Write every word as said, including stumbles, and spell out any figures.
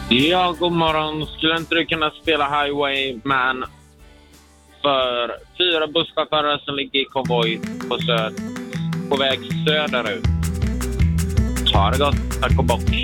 Ja, god morgon. Skulle inte du kunna spela Highwayman för fyra busschaufförer som ligger i konvoj på, söd, på väg söderut? Ta det gott, tack och bock.